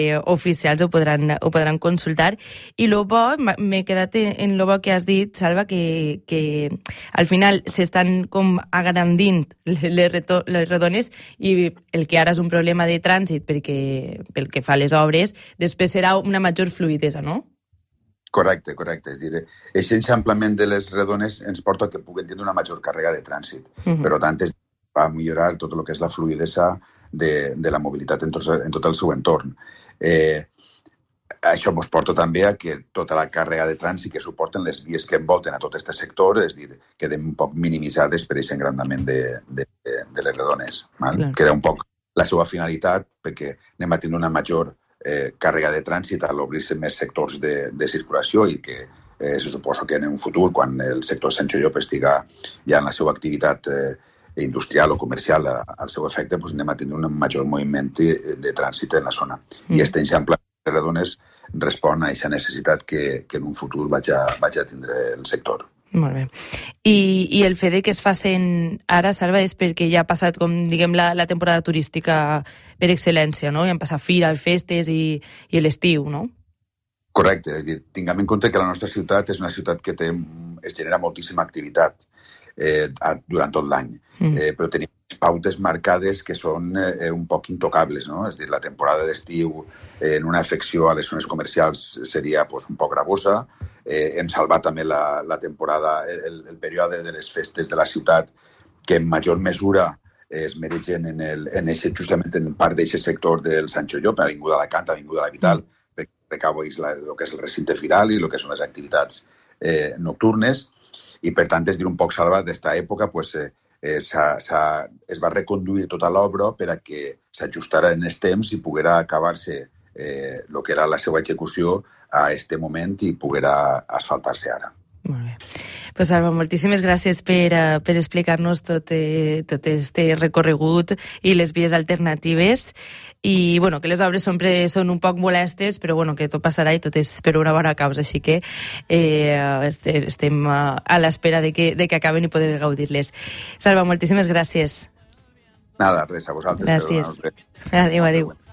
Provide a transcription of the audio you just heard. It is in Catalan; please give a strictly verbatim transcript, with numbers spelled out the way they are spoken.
eh, oficials ho podran, ho podran consultar. I lo bo, m'he quedat en lo bo que has dit, Salva, que, que al final s'estan com agrandint les, reto, les redones i el que ara és un problema de trànsit perquè, pel que fa a les obres, després serà una major fluidesa, no? Correcte, correcte. És dir, aquest eixamplament de les redones ens porta que puguem tenir una major càrrega de trànsit. Uh-huh. Per tant, es va millorar tot el que és la fluidesa de, de la mobilitat en tot, en tot el seu entorn. Eh, això ens porta també a que tota la càrrega de trànsit que suporten les vies que envolten a tot aquest sector, és dir, queden un poc minimitzades per aquest engrandament de, de, de les redones. Val? Queda un poc la seva finalitat perquè anem a tenir una major Eh, càrrega de trànsit a l'obrir-se més sectors de, de circulació i que eh, se suposa que en un futur, quan el sector Sancho Llop estiga ja en la seva activitat eh, industrial o comercial a, al seu efecte, doncs anem a tenir un major moviment de, de trànsit en la zona. Mm. I aquest eixample de redones respon a aquesta necessitat que, que en un futur vaig a, vaig a tindre el sector. Molt bé. I, i el fet de que es facin ara, Salva, és perquè ja ha passat, com diguem, la, la temporada turística per excel·lència, no? I han passat fira, festes i, i l'estiu, no? Correcte. És dir, tinguem en compte que la nostra ciutat és una ciutat que té, es genera moltíssima activitat eh, durant tot l'any. Mm. Eh, però tenim pautes marcades que són eh, un poc intocables, no? És dir, la temporada d'estiu eh, en una afecció a les zones comercials seria pues, un poc gravosa. Eh, hem salvat també la, la temporada, el, el període de les festes de la ciutat, que en major mesura eh, es mereixen en, el, en ese, justament en part d'aquest sector del Sancho Llop, Avinguda Alacant, Avinguda La Vital, mm. perquè recau el que és el recinte firal i el que són les activitats eh, nocturnes, i per tant, és dir, un poc salvat d'esta època, pues, eh, eh, s'ha, s'ha, es va reconduir tota l'obra per a que s'ajustara en els temps i poguera acabar-se eh, el que era la seva execució a este moment i poguera asfaltar-se ara. Molt bé. Pues, Salva, moltíssimes gràcies per, uh, per explicar-nos tot, eh, tot este recorregut i les vies alternatives. I, bueno, que les obres sempre són un poc molestes, però, bueno, que tot passarà i tot és per una bona causa, així que eh, estem uh, a l'espera de que, de que acaben i poder gaudir-les. Salva, moltíssimes gràcies. Nada, res, a vosaltres. Gràcies. Adéu, adéu.